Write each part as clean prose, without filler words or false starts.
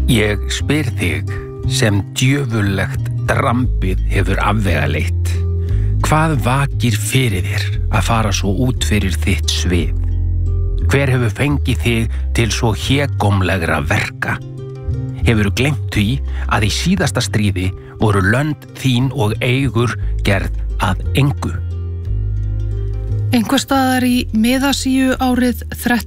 Ég spyr þig sem djöfullegt drambið hefur afvegaleitt. Hvað vakir fyrir þér að fara svo út fyrir þitt svið? Hver hefur fengið þig til svo hégómlegra verka? Hefurðu gleymt því að í síðasta stríði voru lönd þín og eigur gerð að engu? Einhvers staðar í Miðasíu árið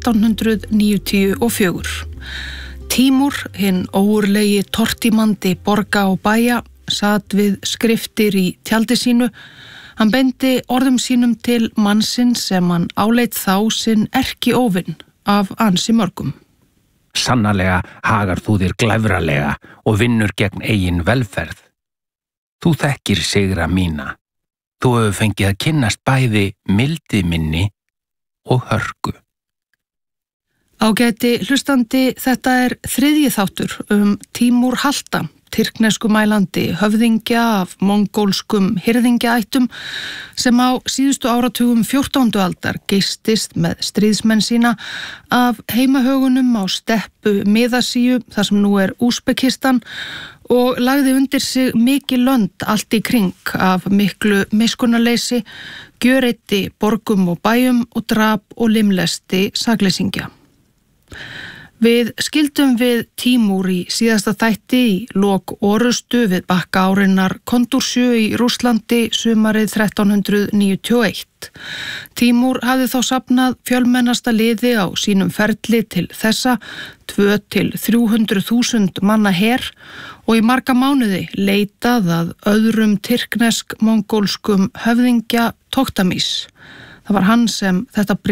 1394. Tímúr, hinn ógurlegi tortímandi borga og bæja, sat við skriftir í tjaldi sínu. Hann beindi orðum sínum til mannsins sem hann áleit þá sinn erkióvin af ansi mörgum. Sannarlega hagar þú þér glæfralega og vinnur gegn eigin velferð. Þú þekkir sigra mína. Þú hefur fengið að kynnast bæði mildi minni og hörku. Ágæti hlustandi, þetta er 3. þáttur Tímúr Halta, tyrkneskumælandi höfðingja af mongólskum hirðingjaættum sem á síðustu áratugum 14. aldar geystist með stríðsmenn sína af heimahögunum á steppu Miðasíu, þar sem nú er Úsbekistan, og lagði undir sig mikil lönd allt í kring af miklu miskunnarleysi, gjöreyti borgum og bæjum og drap og limlesti sakleysingja. Við skildum við Tímúr í síðasta þætti í lok orustu við bakka árinnar Kondursjö í Rússlandi sumarið 1391. Tímúr hafði þá safnað fjölmennasta liði á sínum ferli til þessa 200–300.000 manna her og í marga mánuði leitað að öðrum tyrknesk-mongólskum höfðingja Toktamís. Það var hann sem þetta